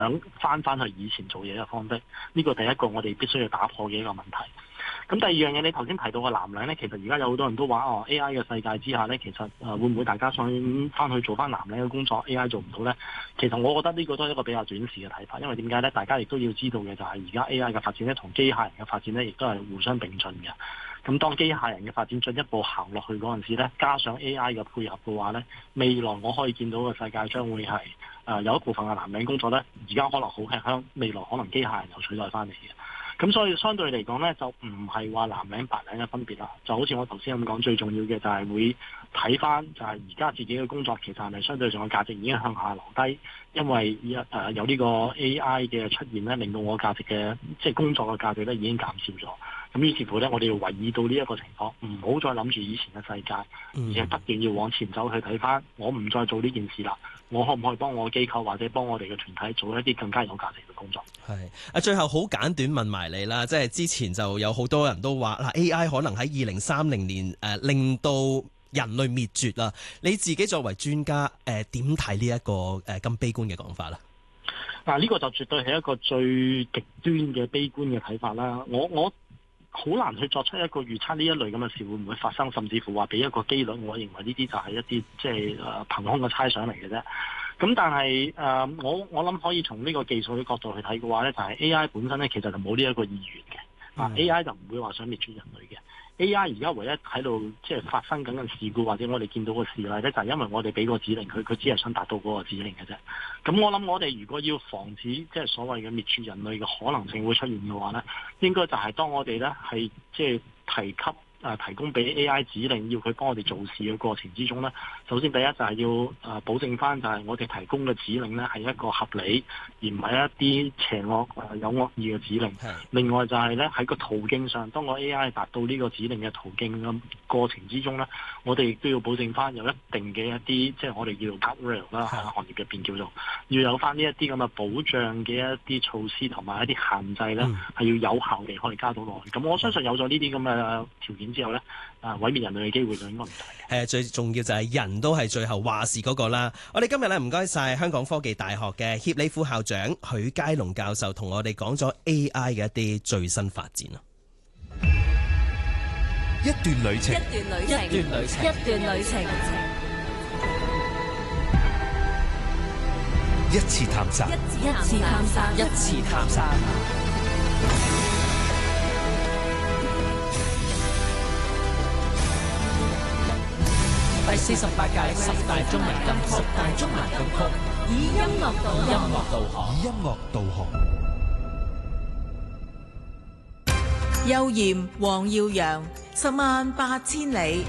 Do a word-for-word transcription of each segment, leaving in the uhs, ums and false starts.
想翻翻去以前做嘢嘅方式。呢個第一個我哋必須要打破嘅一個問題。咁第二樣嘢，你頭先提到嘅藍領呢，其實而家有好多人都話哦 A I 嘅世界之下呢，其實誒、呃、會唔會大家想翻去做翻藍領嘅工作 A I 做唔到呢？其實我覺得呢個都係一個比較短視嘅睇法，因為點解呢？大家亦都要知道嘅就係而家 A I 嘅發展呢，同機械人嘅發展呢，亦都係互相並進嘅。咁當機械人嘅發展進一步行落去嗰陣時呢，加上 A I 嘅配合嘅話呢，未來我可以見到嘅世界將會係誒、呃、有一部分嘅藍領工作呢，而家可能好吃香，未來可能機械人又取代翻嚟嘅。咁所以相對嚟講呢，就唔係話藍領白領嘅分別啦。就好似我頭先咁講，最重要嘅就係會睇翻就係而家自己嘅工作其實係咪相對上嘅價值已經向下流低，因為一誒、呃、有呢個 A I 嘅出現呢，令到我價值嘅即係工作嘅價值呢已經減少咗。咁於是乎呢，我哋要留意到呢一個情況，唔好再諗住以前嘅世界，而係不斷要往前走去睇翻，我唔再做呢件事啦。我可唔可以幫我嘅機構或者幫我哋嘅團體做一啲更加有價值嘅工作？ 係啊，最後好簡短問埋你啦，即係之前就有好多人都話嗱 A I 可能喺二零三零年誒、呃、令到人類滅絕啦。你自己作為專家誒點睇呢一個誒咁、呃、悲觀嘅講法啦？ 嗱，呢個就絕對係一個最極端嘅悲觀嘅睇法啦。我我好難去作出一個預測，呢一類咁嘅事會唔會發生，甚至乎話俾一個機率。我認為呢啲就係一啲即係誒憑空嘅猜想嚟嘅啫。咁但係誒、呃，我我諗可以從呢個技術嘅角度去睇嘅話呢就係、是、A I 本身呢，其實就冇呢一個意願嘅。啊、嗯、，A I 就唔會話想滅絕人類嘅。A I 而家唯一喺度即係發生緊嘅事故，或者我哋見到嘅事例咧，就係因為我哋俾個指令佢，佢只係想達到嗰個指令嘅啫。咁我諗我哋如果要防止即係所謂嘅滅絕人類嘅可能性會出現嘅話咧，應該就係當我哋咧係即係提給。誒提供俾 A I 指令，要佢幫我哋做事嘅過程之中呢，首先第一就係要誒保證翻，就係我哋提供嘅指令呢係一個合理，而唔係一啲邪惡誒有惡意嘅指令。另外就係呢，喺個途徑上，當個 A I 達到呢個指令嘅途徑嘅過程之中呢，我哋亦都要保證翻有一定嘅一啲，即係我哋叫做 guardrail 啦，喺行業入邊叫做要有翻呢一啲咁嘅保障嘅一啲措施同埋一啲限制呢，係、嗯、要有效地可以加到落去。咁我相信有咗呢啲咁嘅條件之後咧，啊毀滅人類嘅機會就應該唔大。 係最重要就係人都係最後話事嗰個啦。我哋今日咧唔該晒香港科技大學嘅協理副校長許佳龍教授，同我哋講咗 A I 嘅一啲最新發展啊。 一段旅程， 一段旅程，一段旅程，一段旅程， 一次探索， 一次探索，一次探索。 第四十八屆十大中文金曲，十大中文金曲， 以音樂導音樂導航， 以音樂導航。 邱艷、黃耀揚，十萬八千里。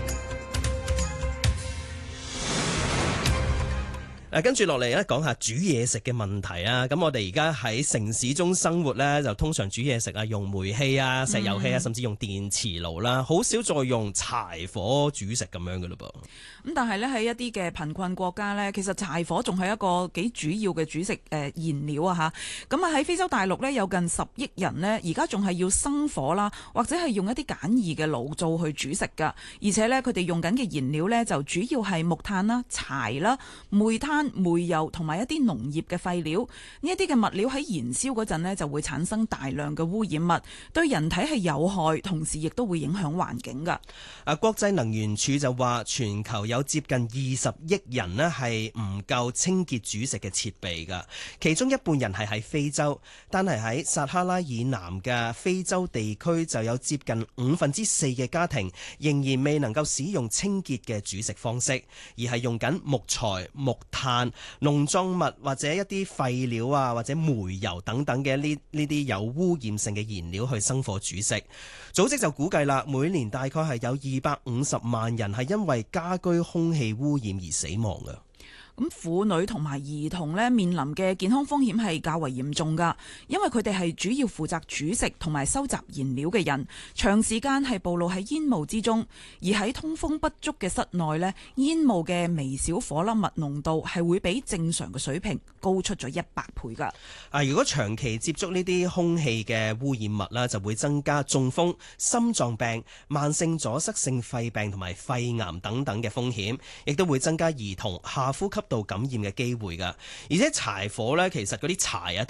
嗱，跟住落嚟咧，講下煮嘢食嘅問題啊！咁我哋而家喺城市中生活咧，就通常煮嘢食啊，用煤氣啊、石油氣啊，甚至用電磁爐啦，好少再用柴火煮食咁樣嘅嘞噃。 咁但係咧，喺一啲嘅貧困國家咧，其實柴火仲係一個幾主要嘅煮食誒燃料啊嚇。咁啊喺非洲大陸咧，有近十億人呢，而家仲係要生火啦，或者係用一啲簡易嘅爐灶去煮食㗎。而且咧，佢哋用緊嘅燃料咧，就主要係木炭啦、柴啦、煤炭、煤油同埋一啲農業嘅廢料。呢一啲嘅物料喺燃燒嗰陣呢，就會產生大量嘅污染物，對人體係有害，同時亦都會影響環境㗎。 啊，國際能源署就話，全球有接近二十億人呢係唔夠清潔煮食嘅設備㗎，其中一半人係喺非洲，但係喺撒哈拉以南嘅非洲地區就有接近五分之四嘅家庭仍然未能夠使用清潔嘅煮食方式，而係用緊木材、木炭、農作物或者一啲廢料啊，或者煤油等等嘅呢呢啲有污染性嘅燃料去生火煮食。組織就估計啦，每年大概係有二百五十萬人係因為家居空氣污染而死亡嘅。 咁婦女同埋兒童咧面臨嘅健康風險係較為嚴重㗎，因為佢哋係主要負責煮食同埋收集燃料嘅人，長時間係暴露喺煙霧之中，而喺通風不足嘅室內咧，煙霧嘅微小火粒物濃度係會比正常嘅水平高出咗一百倍㗎。 啊，如果長期接觸呢啲空氣嘅污染物啦，就會增加中風、心臟病、慢性阻塞性肺病同埋肺癌等等嘅風險，亦都會增加兒童下呼吸道感染嘅機會㗎。而且柴火咧，其實嗰啲柴啊